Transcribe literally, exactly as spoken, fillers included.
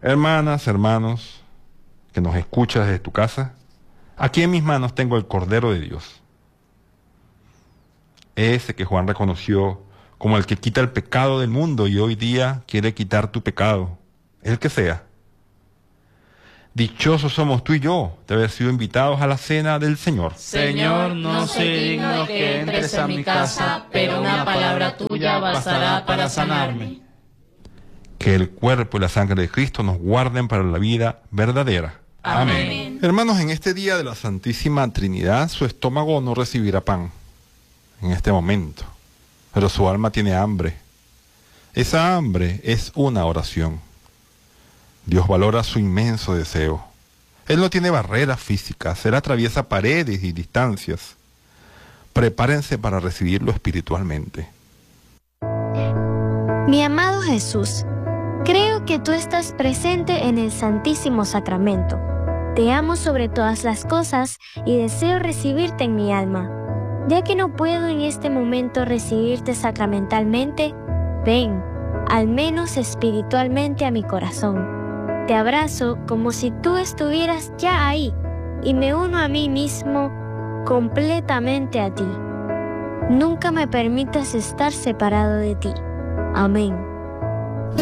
Hermanas, hermanos, que nos escuchas desde tu casa, aquí en mis manos tengo el Cordero de Dios. Ese que Juan reconoció como el que quita el pecado del mundo y hoy día quiere quitar tu pecado, el que sea. Dichosos somos tú y yo de haber sido invitados a la cena del Señor. Señor, no soy digno de que entres a mi casa, pero una palabra tuya bastará para sanarme. Que el cuerpo y la sangre de Cristo nos guarden para la vida verdadera. Amén. Amén. Hermanos, en este día de la Santísima Trinidad, su estómago no recibirá pan en este momento, pero su alma tiene hambre. Esa hambre es una oración. Dios valora su inmenso deseo. Él no tiene barreras físicas, Él atraviesa paredes y distancias. Prepárense para recibirlo espiritualmente. Mi amado Jesús, creo que tú estás presente en el Santísimo Sacramento. Te amo sobre todas las cosas y deseo recibirte en mi alma. Ya que no puedo en este momento recibirte sacramentalmente, ven, al menos espiritualmente, a mi corazón. Te abrazo como si tú estuvieras ya ahí y me uno a mí mismo completamente a ti. Nunca me permitas estar separado de ti. Amén.